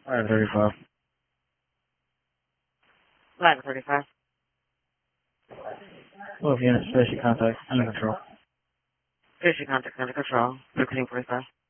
Ladder 35. Ladder 35. Wolf unit, station contact, under control. Station contact under control. 1345.